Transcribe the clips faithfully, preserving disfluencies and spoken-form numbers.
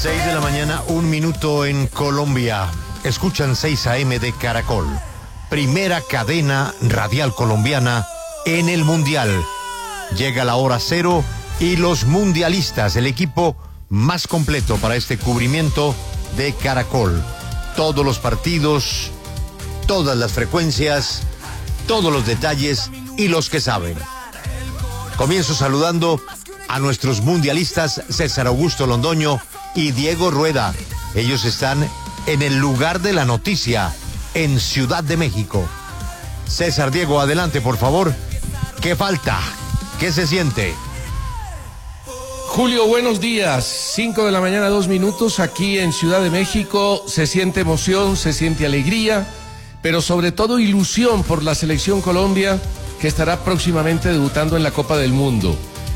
seis de la mañana, un minuto en Colombia. Escuchan seis A M de Caracol, primera cadena radial colombiana en el Mundial. Llega la hora cero y los mundialistas, el equipo más completo para este cubrimiento de Caracol. Todos los partidos, todas las frecuencias, todos los detalles y los que saben. Comienzo saludando a nuestros mundialistas César Augusto Londoño y Diego Rueda. Ellos están en el lugar de la noticia, en Ciudad de México. César, Diego, adelante, por favor. ¿Qué falta? ¿Qué se siente? Julio, buenos días. Cinco de la mañana, dos minutos, aquí en Ciudad de México. Se siente emoción, se siente alegría, pero sobre todo ilusión por la selección Colombia, que estará próximamente debutando en la Copa del Mundo.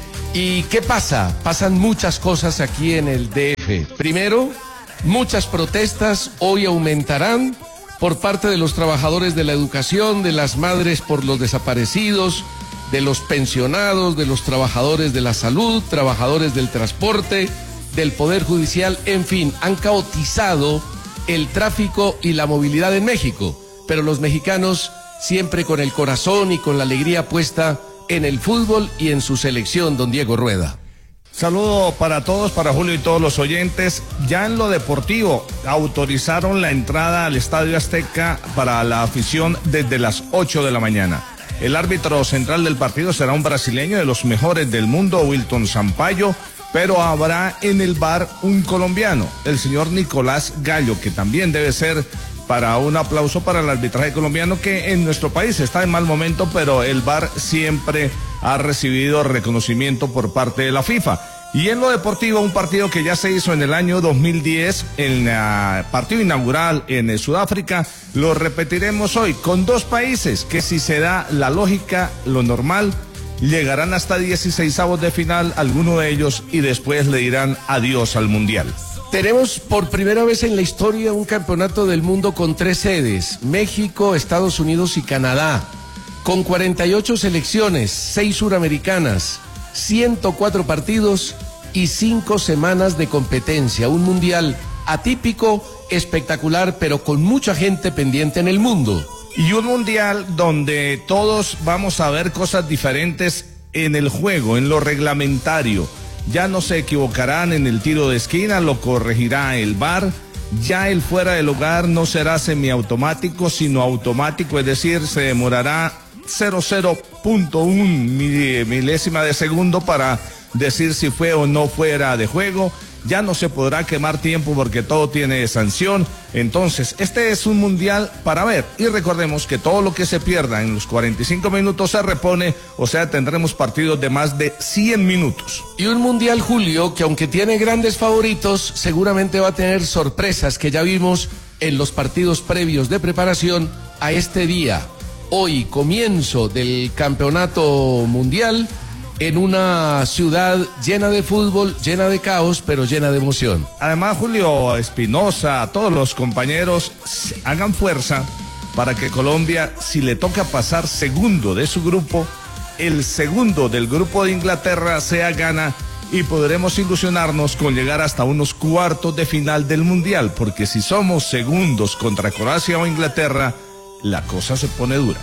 ¿Y qué pasa? Pasan muchas cosas aquí en el D F. Primero, muchas protestas hoy aumentarán por parte de los trabajadores de la educación, de las madres por los desaparecidos, de los pensionados, de los trabajadores de la salud, trabajadores del transporte, del Poder Judicial, en fin, han caotizado el tráfico y la movilidad en México, pero los mexicanos siempre con el corazón y con la alegría puesta en el fútbol y en su selección, don Diego Rueda. Saludo para todos, para Julio y todos los oyentes. Ya en lo deportivo, autorizaron la entrada al Estadio Azteca para la afición desde las ocho de la mañana. El árbitro central del partido será un brasileño de los mejores del mundo, Wilton Sampaio, pero habrá en el V A R un colombiano, el señor Nicolás Gallo, que también debe ser para un aplauso para el arbitraje colombiano, que en nuestro país está en mal momento, pero el V A R siempre ha recibido reconocimiento por parte de la FIFA. Y en lo deportivo, un partido que ya se hizo en el año dos mil diez, el uh, partido inaugural en Sudáfrica, lo repetiremos hoy con dos países que, si se da la lógica, lo normal, llegarán hasta dieciseisavos de final, alguno de ellos, y después le dirán adiós al Mundial. Tenemos por primera vez en la historia un campeonato del mundo con tres sedes: México, Estados Unidos y Canadá, con cuarenta y ocho selecciones, seis suramericanas, ciento cuatro partidos y cinco semanas de competencia. Un mundial atípico, espectacular, pero con mucha gente pendiente en el mundo. Y un mundial donde todos vamos a ver cosas diferentes en el juego, en lo reglamentario. Ya no se equivocarán en el tiro de esquina, lo corregirá el V A R. Ya el fuera del lugar no será semiautomático, sino automático, es decir, se demorará cero coma cero punto uno milésima de segundo para decir si fue o no fuera de juego. Ya no se podrá quemar tiempo porque todo tiene sanción. Entonces, este es un mundial para ver. Y recordemos que todo lo que se pierda en los cuarenta y cinco minutos se repone, o sea, tendremos partidos de más de cien minutos. Y un mundial, Julio, que aunque tiene grandes favoritos, seguramente va a tener sorpresas que ya vimos en los partidos previos de preparación a este día. Hoy, comienzo del campeonato mundial en una ciudad llena de fútbol, llena de caos, pero llena de emoción. Además, Julio Espinosa, todos los compañeros, hagan fuerza para que Colombia, si le toca pasar segundo de su grupo, el segundo del grupo de Inglaterra sea gana, y podremos ilusionarnos con llegar hasta unos cuartos de final del Mundial, porque si somos segundos contra Croacia o Inglaterra, la cosa se pone dura.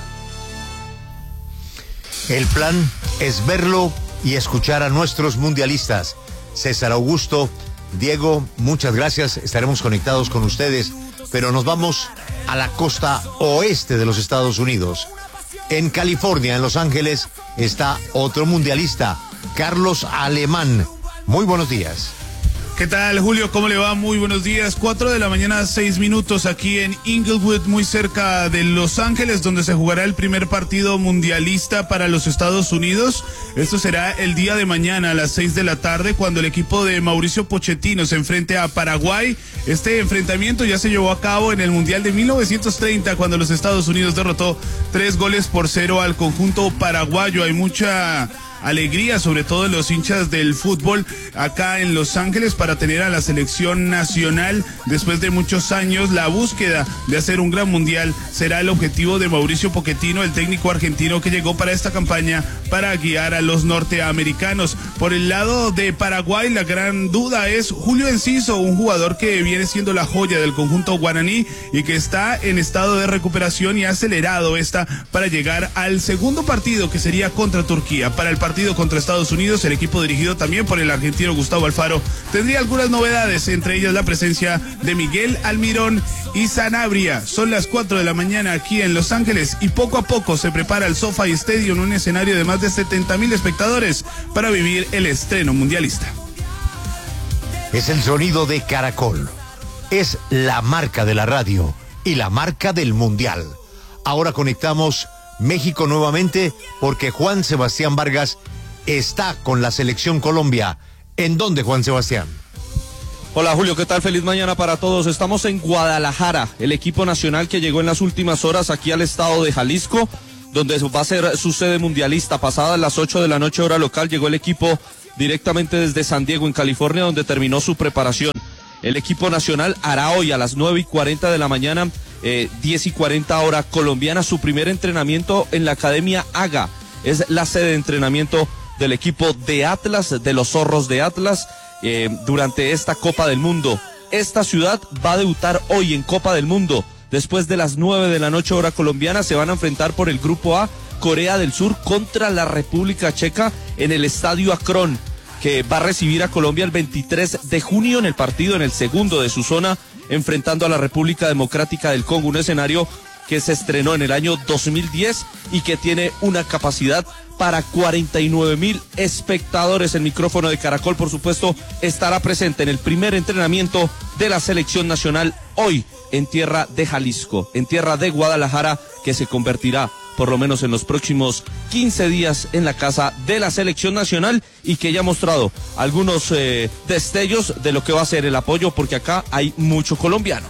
El plan es verlo y escuchar a nuestros mundialistas. César Augusto, Diego, muchas gracias. Estaremos conectados con ustedes, pero nos vamos a la costa oeste de los Estados Unidos. En California, en Los Ángeles, está otro mundialista, Carlos Alemán. Muy buenos días. ¿Qué tal, Julio? ¿Cómo le va? Muy buenos días. Cuatro de la mañana, seis minutos, aquí en Inglewood, muy cerca de Los Ángeles, donde se jugará el primer partido mundialista para los Estados Unidos. Esto será el día de mañana a las seis de la tarde, cuando el equipo de Mauricio Pochettino se enfrente a Paraguay. Este enfrentamiento ya se llevó a cabo en el Mundial de mil novecientos treinta, cuando los Estados Unidos derrotó tres goles por cero al conjunto paraguayo. Hay mucha alegría, sobre todo en los hinchas del fútbol acá en Los Ángeles, para tener a la selección nacional después de muchos años. La búsqueda de hacer un gran mundial será el objetivo de Mauricio Pochettino, el técnico argentino que llegó para esta campaña para guiar a los norteamericanos. Por el lado de Paraguay, la gran duda es Julio Enciso, un jugador que viene siendo la joya del conjunto guaraní y que está en estado de recuperación y ha acelerado esta para llegar al segundo partido, que sería contra Turquía. Para el partido contra Estados Unidos, el equipo dirigido también por el argentino Gustavo Alfaro tendría algunas novedades, entre ellas la presencia de Miguel Almirón y Sanabria. Son las cuatro de la mañana aquí en Los Ángeles y poco a poco se prepara el SoFi Stadium, un escenario de más de setenta mil espectadores, para vivir el estreno mundialista. Es el sonido de Caracol. Es la marca de la radio y la marca del mundial. Ahora conectamos México nuevamente porque Juan Sebastián Vargas está con la selección Colombia. ¿En dónde, Juan Sebastián? Hola Julio, ¿qué tal? Feliz mañana para todos. Estamos en Guadalajara, el equipo nacional que llegó en las últimas horas aquí al estado de Jalisco, donde va a ser su sede mundialista. Pasadas las ocho de la noche hora local, llegó el equipo directamente desde San Diego, en California, donde terminó su preparación. El equipo nacional hará hoy a las nueve y cuarenta de la mañana, eh, diez y cuarenta hora colombiana, su primer entrenamiento en la Academia AGA. Es la sede de entrenamiento del equipo de Atlas, de los Zorros de Atlas, eh, durante esta Copa del Mundo. Esta ciudad va a debutar hoy en Copa del Mundo. Después de las nueve de la noche hora colombiana, se van a enfrentar por el Grupo A, Corea del Sur contra la República Checa en el Estadio Akron, que va a recibir a Colombia el veintitrés de junio en el partido, en el segundo de su zona, enfrentando a la República Democrática del Congo, un escenario que se estrenó en el año dos mil diez y que tiene una capacidad para cuarenta y nueve mil espectadores. El micrófono de Caracol, por supuesto, estará presente en el primer entrenamiento de la selección nacional hoy en tierra de Jalisco, en tierra de Guadalajara, que se convertirá por lo menos en los próximos quince días en la casa de la selección nacional, y que ya ha mostrado algunos eh, destellos de lo que va a ser el apoyo, porque acá hay mucho colombiano.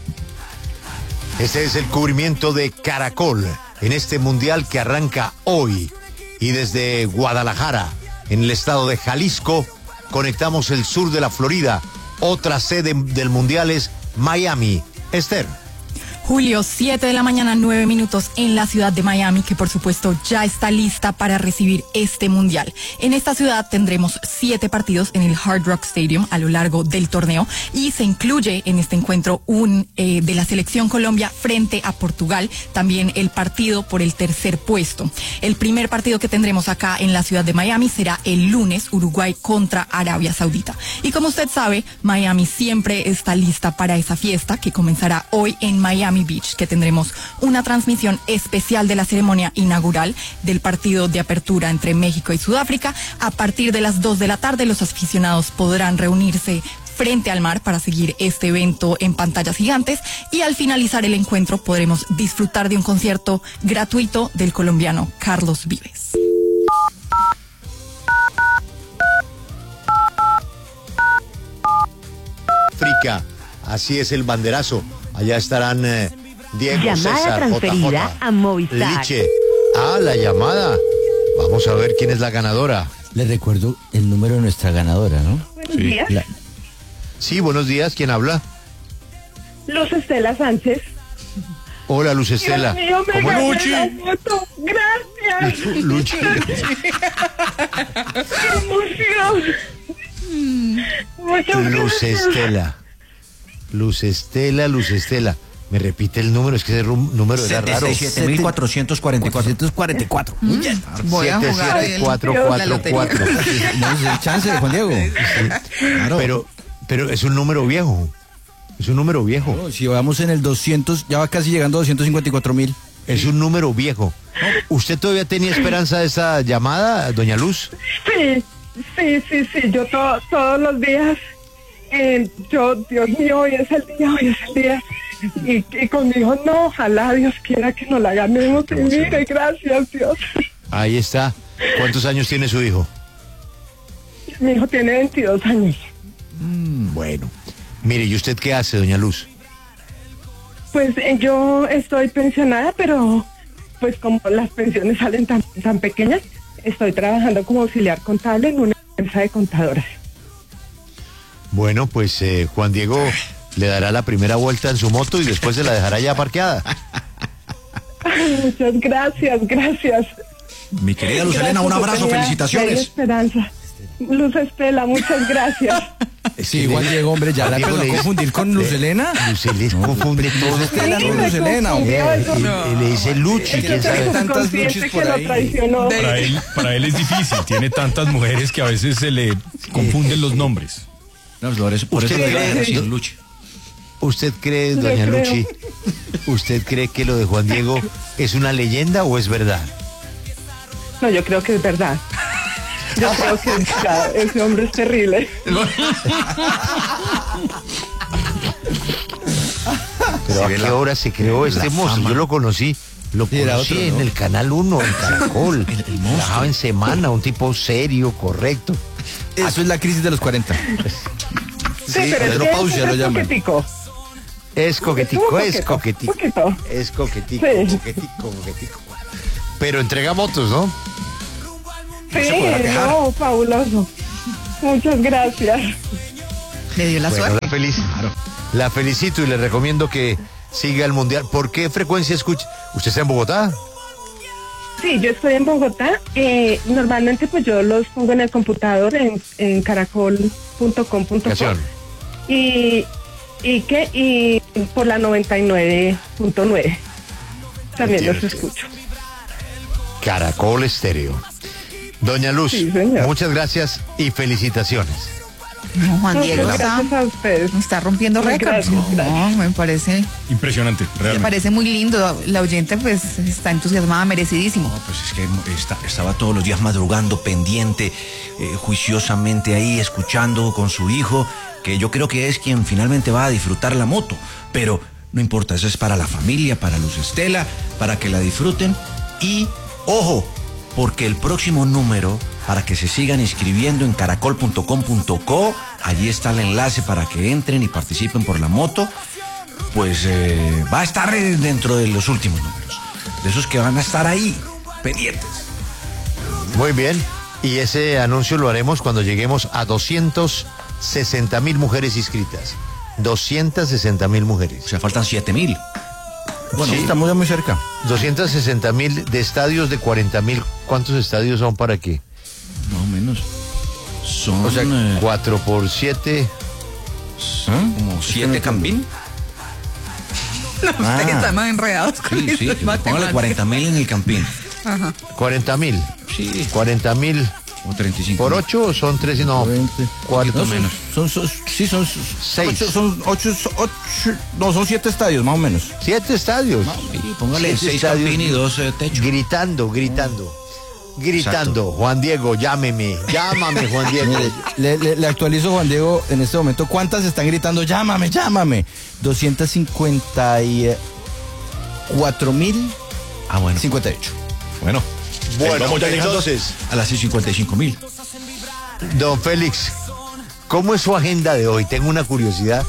Este es el cubrimiento de Caracol en este mundial que arranca hoy, y desde Guadalajara, en el estado de Jalisco, conectamos el sur de la Florida. Otra sede del mundial es Miami. Esther. Julio, siete de la mañana, nueve minutos en la ciudad de Miami, que por supuesto ya está lista para recibir este mundial. En esta ciudad tendremos siete partidos en el Hard Rock Stadium a lo largo del torneo, y se incluye en este encuentro un eh, de la selección Colombia frente a Portugal, también el partido por el tercer puesto. El primer partido que tendremos acá en la ciudad de Miami será el lunes, Uruguay contra Arabia Saudita. Y como usted sabe, Miami siempre está lista para esa fiesta que comenzará hoy en Miami Beach, que tendremos una transmisión especial de la ceremonia inaugural del partido de apertura entre México y Sudáfrica. A partir de las dos de la tarde, los aficionados podrán reunirse frente al mar para seguir este evento en pantallas gigantes, y al finalizar el encuentro podremos disfrutar de un concierto gratuito del colombiano Carlos Vives. África, así es el banderazo. Allá estarán eh, Diego, llamada César, transferida J J, a Movistar. Liche. Ah, la llamada. Vamos a ver quién es la ganadora. Les recuerdo el número de nuestra ganadora, ¿no? Buenos sí. días. La... Sí, buenos días. ¿Quién habla? Luz Estela Sánchez. Hola, Luz Estela. Dios mío, me ¿Cómo gané Luchi? la moto. Gracias. Luchi. ¡Qué emoción! Muchas Luz gracias. Estela. Luz Estela, Luz Estela. Me repite el número, es que ese rum- número era raro. setenta y siete mil cuatrocientos cuarenta y cuatro. cuatrocientos cuarenta y cuatro. Muy bien. Voy a jugar siete siete cuatro cuatro cuatro. No es el chance de Juan Diego. Claro. Pero, pero es un número viejo. Es un número viejo. No, si vamos en el doscientos, ya va casi llegando a doscientos cincuenta y cuatro mil. Es un número viejo. ¿Usted todavía tenía esperanza de esa llamada, doña Luz? Sí, sí, sí, sí. Yo to- todos los días, eh, yo, Dios mío, hoy es el día, hoy es el día. Y, y con mi hijo, no, ojalá Dios quiera que nos la ganemos. Y mire, gracias, Dios. Ahí está. ¿Cuántos años tiene su hijo? Mi hijo tiene veintidós años. Mm, bueno. Mire, ¿y usted qué hace, doña Luz? Pues eh, yo estoy pensionada, pero pues como las pensiones salen tan, tan pequeñas, estoy trabajando como auxiliar contable en una empresa de contadoras. Bueno, pues eh, Juan Diego le dará la primera vuelta en su moto y después se la dejará ya parqueada. Muchas gracias, gracias. Mi querida Luz Helena, un abrazo, Tenía- felicitaciones. tenía esperanza. Luz Estela, muchas gracias. Sí, Juan Diego, hombre, ya la Juan Diego empezó a le- confundir con Luz Helena. Luz les confunde todo. Estela, no, Sí, me Luz Helena, hombre. confundió Eh, eso. y- y le dice Luchi, Es que quién soy sabe. tantas subconsciente luchas que por lo ahí. traicionó. Para él, para él es difícil, tiene tantas mujeres que a veces se le confunden los nombres. No, por eso, por eso Usted lo iba a cree- dejar así, Luchi. ¿Usted cree, Yo doña creo. Luchi, usted cree que lo de Juan Diego es una leyenda o es verdad? No, yo creo que es verdad. Yo creo que ya, ese hombre es terrible. Pero ¿a qué hora se creó este mozo? Yo lo conocí, lo Sí, era conocí otro, en ¿no? el Canal uno, en Caracol. Trabajaba en Semana, un tipo serio, correcto. Eso es la crisis de los cuarenta. Sí, pero es menopausia que lo es llaman. coquetico. Es coquetico, Es es un coquetico. poquito. Es coquetico, Sí. coquetico, coquetico. Pero entrega motos, ¿no? Sí, no, fabuloso. Muchas gracias. Le dio la Bueno, suerte. la, feliz, la felicito y le recomiendo que siga el Mundial. ¿Por qué frecuencia escucha? ¿Usted está en Bogotá? Sí, yo estoy en Bogotá. Eh, normalmente pues yo los pongo en el computador en, en caracol punto com punto co. Aplicación. Y, y que y por la noventa y nueve punto nueve. También los Entiendo. escucho. Caracol Estéreo. Doña Luz, Sí, señor. muchas gracias y felicitaciones. No, Juan Muchas Diego está, gracias a ustedes. está rompiendo Muy récords. gracias, gracias. No, me parece, Impresionante, me realmente. parece muy lindo. La oyente pues está entusiasmada, merecidísimo. No, pues es que está- estaba todos los días madrugando, pendiente, eh, juiciosamente ahí, escuchando con su hijo, que yo creo que es quien finalmente va a disfrutar la moto. Pero no importa, eso es para la familia, para Luz Estela, para que la disfruten. Y, ojo, porque el próximo número, para que se sigan inscribiendo en caracol punto com punto co, allí está el enlace para que entren y participen por la moto, pues eh, va a estar eh, dentro de los últimos números, de esos que van a estar ahí, pendientes. Muy bien. Y ese anuncio lo haremos cuando lleguemos a doscientas sesenta mil mujeres inscritas. doscientas sesenta mil mujeres. O sea, faltan siete mil. Bueno, Sí. estamos ya muy cerca. doscientas sesenta mil de estadios de cuarenta mil. ¿Cuántos estadios son para qué? Más o menos. Son O sea, eh, cuatro por siete. como siete campín. Ustedes están más enredados con Sí, sí, esas que le póngale matemáticas. cuarenta mil en el campín. Ajá. cuarenta mil. Sí, cuarenta mil como treinta y cinco. por ocho o son tres y no. veinte. Cuatro No, son, menos. son, son- sí, son Seis. ocho, son ocho, ocho, no, son siete estadios, más o menos. Siete estadios. Sí, póngale Siete seis estadios. campín y dos eh, techos. Gritando, gritando. Gritando. Juan Diego, llámeme. Llámame, Juan Diego. Mire, le, le- le actualizo, Juan Diego, en este momento. ¿Cuántas están gritando? Llámame, llámame. doscientos cincuenta y cuatro mil Ah, bueno. cincuenta y ocho. Bueno. Bueno, Vamos ya llegando entonces, a las seis cincuenta y cinco mil. don Félix, ¿cómo es su agenda de hoy? Tengo una curiosidad.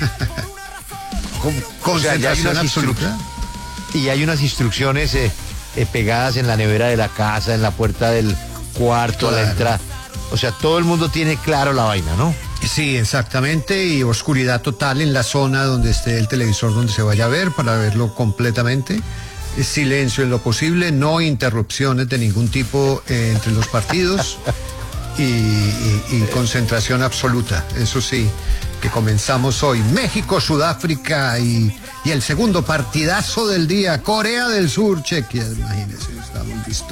¿Cómo? O sea, ya hay Concentración unas absoluta. instru- Y hay unas instrucciones eh, eh, pegadas en la nevera de la casa, en la puerta del cuarto, a la Claro. entrada. O sea, todo el mundo tiene claro la vaina, ¿no? Sí, exactamente, y oscuridad total en la zona donde esté el televisor donde se vaya a ver para verlo completamente. Silencio en lo posible, no interrupciones de ningún tipo eh, entre los partidos y, y- y concentración absoluta. Eso sí, que comenzamos hoy. México, Sudáfrica y, y el segundo partidazo del día, Corea del Sur, Chequia. Imagínense, estamos listos.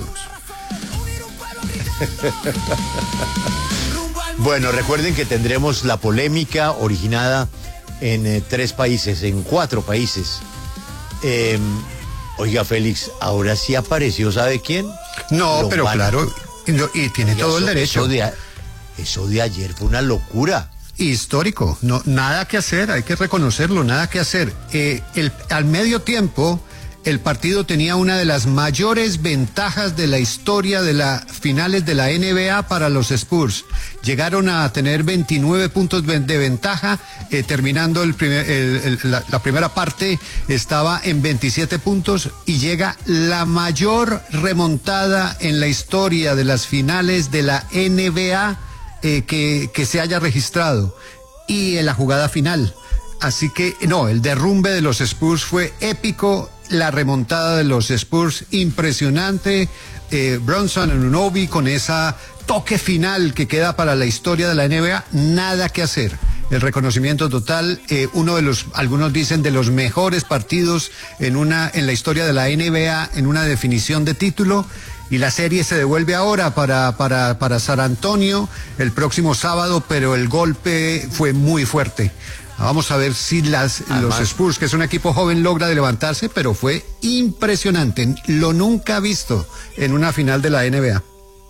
Bueno, recuerden que tendremos la polémica originada en eh, tres países, en cuatro países. Eh, oiga, Félix, ahora sí apareció, ¿sabe quién? No, Lo pero van- claro, y, lo- y tiene Oiga, todo el eso- derecho. Eso de, a- eso de ayer fue una locura. Histórico, no, nada que hacer, hay que reconocerlo, nada que hacer. Eh, el, al medio tiempo, el partido tenía una de las mayores ventajas de la historia de las finales de la N B A para los Spurs. Llegaron a tener veintinueve puntos de ventaja, eh, terminando el primer, el, el, la, la primera parte estaba en veintisiete puntos y llega la mayor remontada en la historia de las finales de la N B A eh, que, que se haya registrado, y en la jugada final. Así que, no, el derrumbe de los Spurs fue épico, la remontada de los Spurs impresionante, eh, Bronson Anunoby con esa toque final que queda para la historia de la N B A, nada que hacer. El reconocimiento total, eh, uno de los, algunos dicen, de los mejores partidos en una, en la historia de la N B A, en una definición de título. Y la serie se devuelve ahora para, para, para San Antonio el próximo sábado, pero el golpe fue muy fuerte. Vamos a ver si las, Además, los Spurs, que es un equipo joven, logra de levantarse, pero fue impresionante, lo nunca visto en una final de la N B A.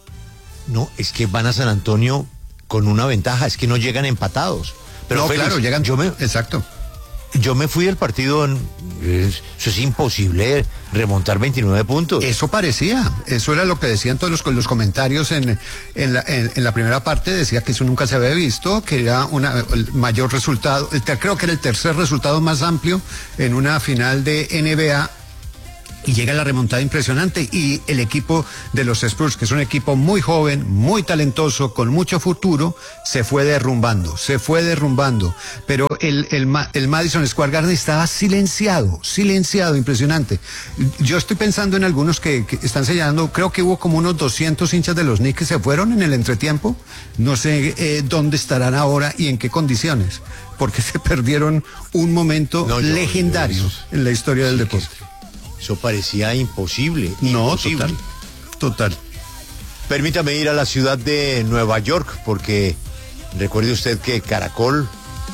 No, es que van a San Antonio con una ventaja, es que no llegan empatados. Pero no, Félix, claro, llegan, yo me, exacto. Yo me fui del partido, en, eso es imposible, remontar veintinueve puntos. Eso parecía, eso era lo que decían todos los, los comentarios en, en, la, en, en la primera parte, decía que eso nunca se había visto, que era una, el mayor resultado, el, creo que era el tercer resultado más amplio en una final de N B A. Y llega la remontada impresionante, y el equipo de los Spurs, que es un equipo muy joven, muy talentoso, con mucho futuro, se fue derrumbando, se fue derrumbando. Pero el, el, el Madison Square Garden estaba silenciado, silenciado, impresionante. Yo estoy pensando en algunos que, que están señalando, creo que hubo como unos doscientos hinchas de los Knicks que se fueron en el entretiempo. No sé eh, dónde estarán ahora y en qué condiciones, porque se perdieron un momento no, yo, legendario yo, yo, en la historia del sí, deporte. Eso parecía imposible. No, imposible. total, total. Permítame ir a la ciudad de Nueva York, porque recuerde usted que Caracol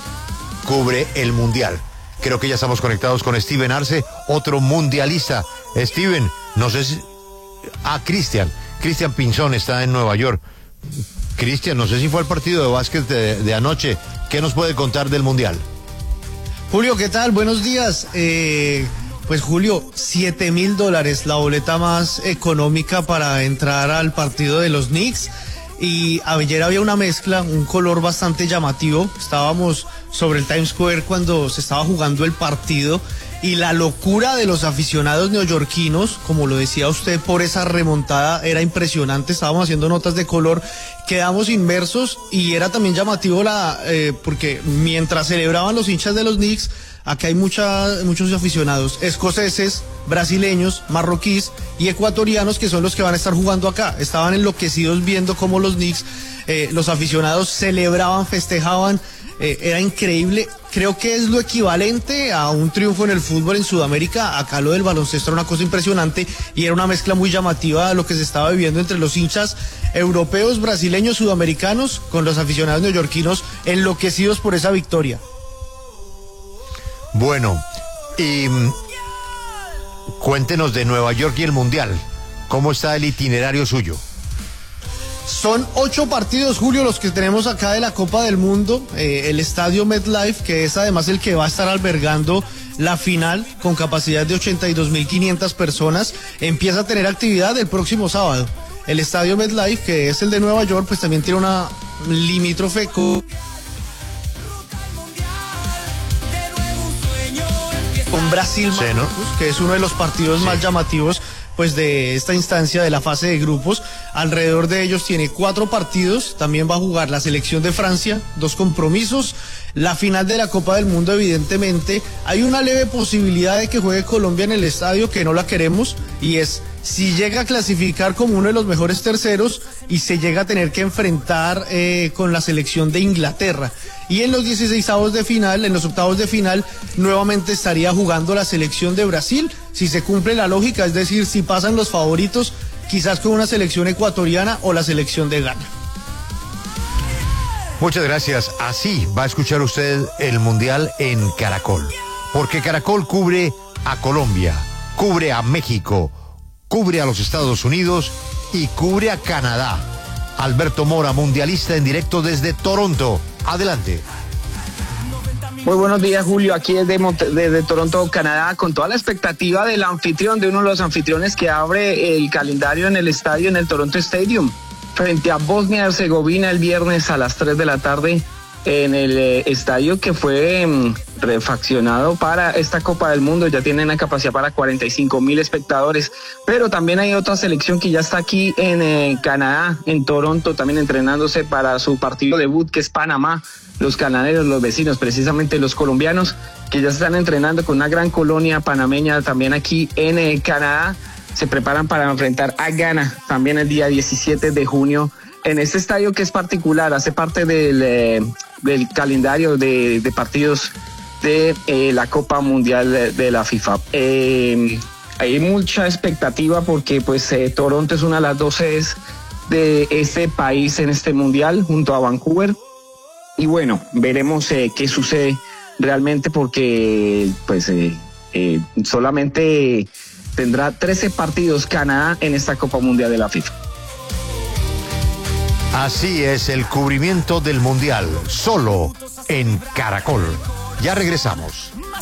cubre el Mundial. Creo que ya estamos conectados con Steven Arce, otro mundialista. Steven, no sé si... Ah, Cristian. Cristian Pinzón está en Nueva York. Cristian, no sé si fue el partido de básquet de, de anoche. ¿Qué nos puede contar del Mundial? Julio, ¿qué tal? Buenos días. Eh... Pues Julio, siete mil dólares, la boleta más económica para entrar al partido de los Knicks. Y ayer había una mezcla, un color bastante llamativo. Estábamos sobre el Times Square cuando se estaba jugando el partido, y la locura de los aficionados neoyorquinos, como lo decía usted, por esa remontada era impresionante. Estábamos haciendo notas de color, quedamos inmersos, y era también llamativo la eh, porque mientras celebraban los hinchas de los Knicks, acá hay mucha, muchos aficionados escoceses, brasileños, marroquíes y ecuatorianos, que son los que van a estar jugando acá. Estaban enloquecidos viendo cómo los Knicks, eh, los aficionados celebraban, festejaban, eh, era increíble. Creo que es lo equivalente a un triunfo en el fútbol en Sudamérica. Acá lo del baloncesto era una cosa impresionante, y era una mezcla muy llamativa de lo que se estaba viviendo entre los hinchas europeos, brasileños, sudamericanos, con los aficionados neoyorquinos enloquecidos por esa victoria. Bueno, y cuéntenos de Nueva York y el Mundial. ¿Cómo está el itinerario suyo? Son ocho partidos, Julio, los que tenemos acá de la Copa del Mundo. Eh, el estadio MetLife, que es además el que va a estar albergando la final, con capacidad de ochenta y dos mil quinientas personas, empieza a tener actividad el próximo sábado. El estadio MetLife, que es el de Nueva York, pues también tiene una limítrofe con... con Brasil, sí, ¿no? que es uno de los partidos sí. más llamativos pues de esta instancia de la fase de grupos. Alrededor de ellos tiene cuatro partidos. También va a jugar la selección de Francia, dos compromisos, la final de la Copa del Mundo. Evidentemente hay una leve posibilidad de que juegue Colombia en el estadio, que no la queremos, y es si llega a clasificar como uno de los mejores terceros y se llega a tener que enfrentar eh, con la selección de Inglaterra. Y en los dieciseisavos de final, en los octavos de final, nuevamente estaría jugando la selección de Brasil, si se cumple la lógica, es decir, si pasan los favoritos, quizás con una selección ecuatoriana o la selección de Ghana. Muchas gracias. Así va a escuchar usted el Mundial en Caracol, porque Caracol cubre a Colombia, cubre a México, cubre a los Estados Unidos y cubre a Canadá. Alberto Mora, mundialista en directo desde Toronto. Adelante. Muy buenos días, Julio. Aquí desde, Monte- desde Toronto, Canadá, con toda la expectativa del anfitrión, de uno de los anfitriones que abre el calendario en el estadio, en el Toronto Stadium, frente a Bosnia-Herzegovina el viernes a las tres de la tarde en el eh, estadio que fue mm, refaccionado para esta Copa del Mundo. Ya tienen la capacidad para cuarenta y cinco mil espectadores, pero también hay otra selección que ya está aquí en eh, Canadá, en Toronto, también entrenándose para su partido debut, que es Panamá. Los canaderos, los vecinos, precisamente los colombianos, que ya se están entrenando con una gran colonia panameña también aquí en eh, Canadá, se preparan para enfrentar a Ghana también el día diecisiete de junio en este estadio que es particular, hace parte del, eh, del calendario de, de partidos de eh, la Copa Mundial de, de la FIFA. Eh, hay mucha expectativa porque pues eh, Toronto es una de las dos sedes de este país en este mundial junto a Vancouver. Y bueno, veremos eh, qué sucede realmente porque pues eh, eh, solamente tendrá trece partidos Canadá en esta Copa Mundial de la FIFA. Así es el cubrimiento del Mundial, solo en Caracol. Ya regresamos.